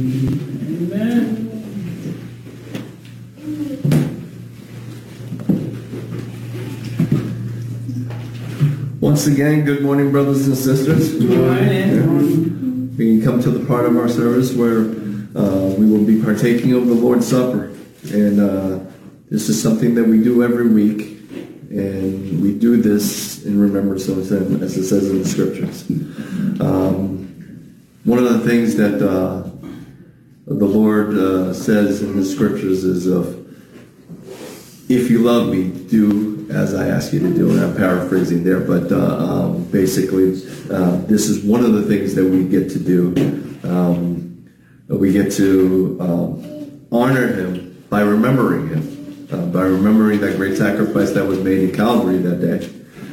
Amen. Once again, good morning, brothers and sisters. Good morning. We can come to the part of our service where we will be partaking of the Lord's Supper. And this is something that we do every week. And we do this in remembrance of Him, as it says in the Scriptures. One of the things that the Lord says in the Scriptures is if you love me, do as I ask you to do. And I'm paraphrasing there, but basically this is one of the things that we get to do. We get to honor Him by remembering Him, by remembering that great sacrifice that was made in Calvary that day.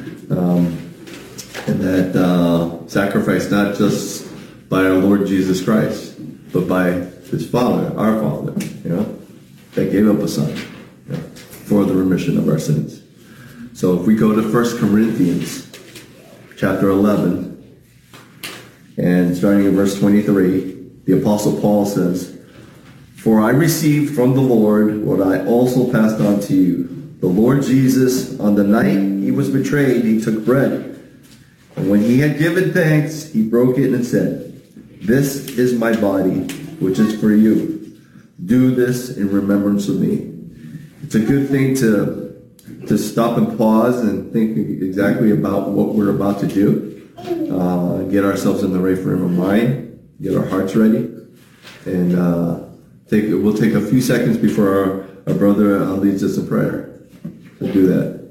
And that sacrifice not just by our Lord Jesus Christ, but by His Father, our Father, that gave up a Son for the remission of our sins. So if we go to 1 Corinthians chapter 11, and starting in verse 23, the Apostle Paul says, "For I received from the Lord what I also passed on to you. The Lord Jesus, on the night He was betrayed, He took bread. And when He had given thanks, He broke it and said, 'This is my body, which is for you. Do this in remembrance of me.'" It's a good thing to stop and pause and think exactly about what we're about to do. Get ourselves in the right frame of mind. Get our hearts ready. And we'll take a few seconds before our brother leads us in prayer. So do that.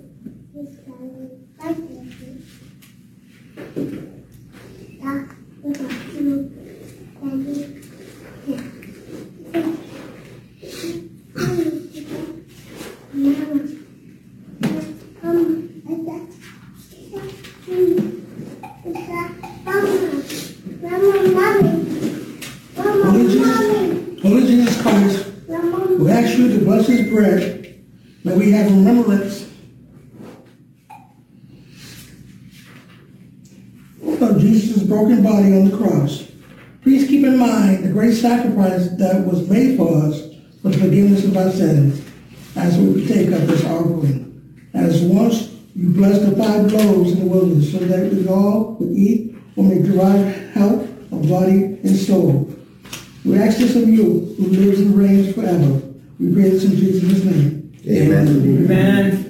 Holy Jesus Christ, we ask you to bless this bread that we have remembrance of Jesus' broken body on the cross. Please keep in mind the great sacrifice that was made for us for the forgiveness of our sins as we take up this offering. As once you blessed the 5 loaves in the wilderness so that we all would eat and may derive health of body and soul. We ask this of you, who lives and reigns forever. We pray this in Jesus' name. Amen. Amen.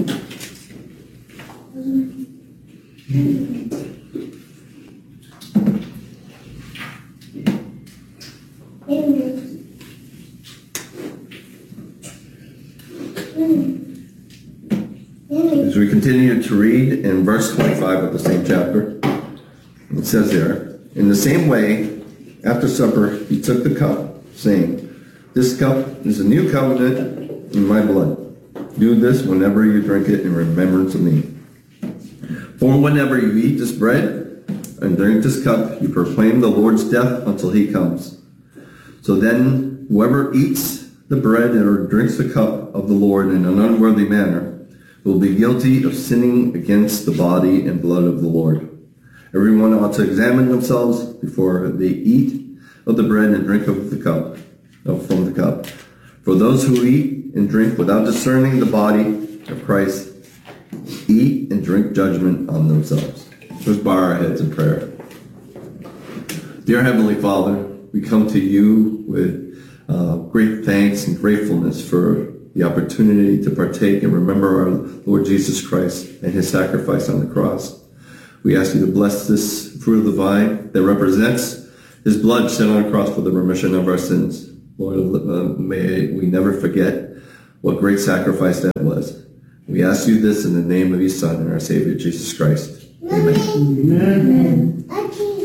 As we continue to read in verse 25 of the same chapter, it says there, "In the same way, after supper, He took the cup, saying, 'This cup is a new covenant in my blood. Do this whenever you drink it in remembrance of me. For whenever you eat this bread and drink this cup, you proclaim the Lord's death until He comes. So then, whoever eats the bread or drinks the cup of the Lord in an unworthy manner will be guilty of sinning against the body and blood of the Lord. Everyone ought to examine themselves before they eat of the bread and drink of the cup, from the cup. For those who eat and drink without discerning the body of Christ eat and drink judgment on themselves." Let's bow our heads in prayer. Dear Heavenly Father, we come to you with great thanks and gratefulness for the opportunity to partake and remember our Lord Jesus Christ and His sacrifice on the cross. We ask you to bless this fruit of the vine that represents His blood shed on the cross for the remission of our sins. Lord, may we never forget what great sacrifice that was. We ask you this in the name of your Son and our Savior, Jesus Christ. Amen. Amen.